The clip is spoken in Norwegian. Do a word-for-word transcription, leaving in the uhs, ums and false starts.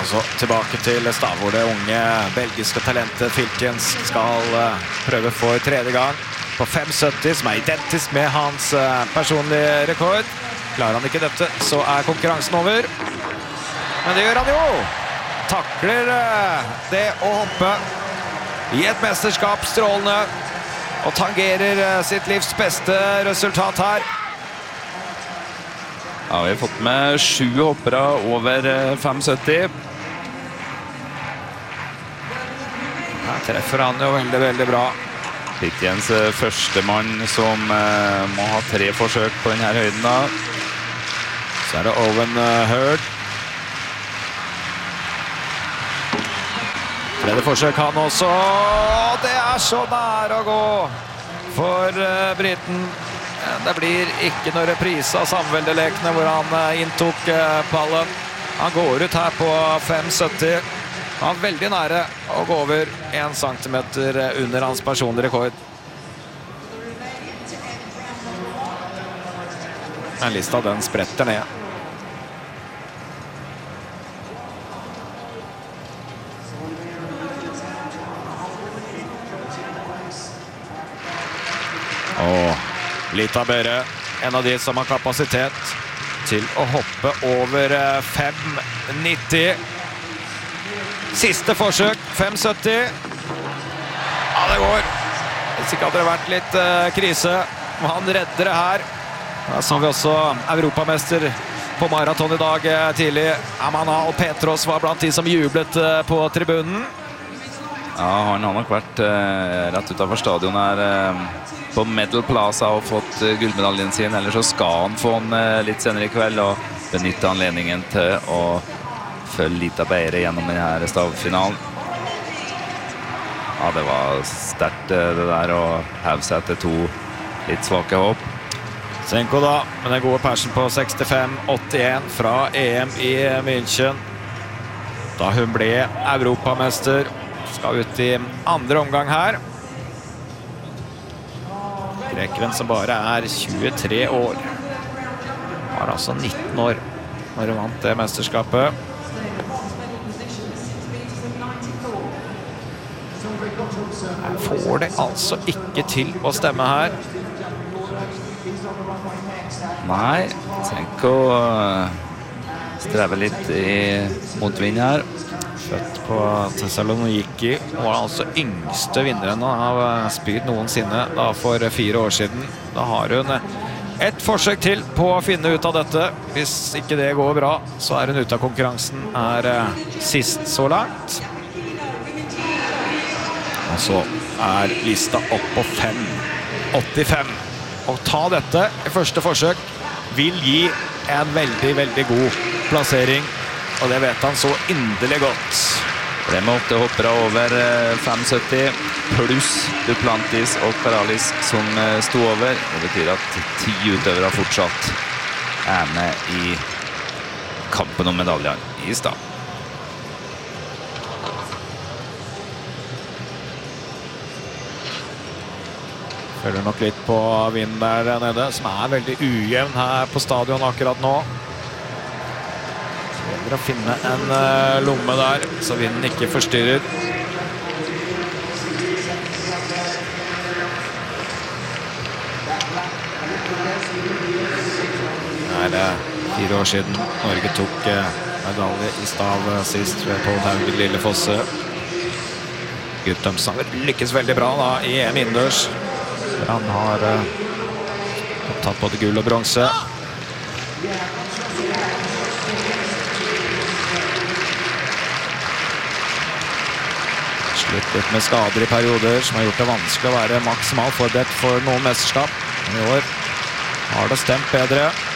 Så tilbake til stad hvor det unge belgiske talentet Filtjens skal prøve for tredje gang på fem sytti, som er identisk med hans personlige rekord. Klarer han ikke dette, så er konkurransen over. Men det gjør han jo! Takler det å hoppe i et mesterskap strålende, og tangerer sitt livs beste resultat her. Ja, vi har fått med sju hoppere over fem sytti. Her treffer han jo veldig, veldig bra. Filtjens første mann som eh, må ha tre forsøk på denne høyden da. Så er det Owen uh, Hurd. Tredje forsøk han også. Det er så nær å gå for uh, Briten. Det blir ikke noe reprise av samveldelekene hvor han uh, inntok uh, ballen. Han går ut her på fem sytti. Han er veldig nære å gå over en centimeter under hans personlige rekord. Men lista den spretter ned. Og Lita Børre, en av de som har kapasitet til å hoppe over fem nitti. Siste forsøk, fem sytti. Ja, det går. Hvis ikke hadde det vært litt uh, krise. Han redder det her. Da så vi også europamester på maraton i dag uh, tidlig. Amanal Petros var blant de som jublet uh, på tribunen. Ja, han har nok vært uh, rett utenfor stadion her uh, på Medal Plaza og fått uh, gullmedaljen sin. Ellers så skal han få den uh, litt senere i kveld og benytte anledningen til å følge Lita Børre gjennom denne stavfinalen. Ja, det var sterkt det der å heve seg til to litt svake hopp. Senko da, med den gode persen på sekstifem åttien fra E M i München. Da hun ble europamester. Skal ut i andre omgang her. Grekeren som bare er tjuetre år. Var altså nitten år når hun vant det mesterskapet. Her får det altså ikke til å stemme her. Nei, tenk å streve litt i motvind her. Født på Thessaloniki, og var altså yngste vinneren av Speed noensinne da for fire år siden. Da har hun et forsøk til på å finne ut av dette. Hvis ikke det går bra, så er hun ute av konkurransen. Er sist så langt. Og så er lista opp på fem åttifem. Å ta dette i første forsøk vil gi en veldig, veldig god plassering. Og det vet han så inderlig godt. Det med åtte hoppere over fem sytti, pluss Duplantis og Karalis som sto over. Det betyr at ti utøvere fortsatt er med i kampen om medaljer i stad. Følger nok litt på vinden der nede, som er veldig ujevn her på stadion akkurat nå. Så gjelder å finne en uh, lomme der, så vinden ikke forstyrrer. Det er uh, fire år siden Norge tok uh, medalje i stav uh, sist ved Paul Haugen Lillefosse. Guttormsen lykkes veldig bra da i E M innendørs. Han har uh, tatt både gull og bronse. Slutt litt med skader i perioder som har gjort det vanskelig å være maksimalt forberedt for noen mesterskap. Men i år har det stemt bedre.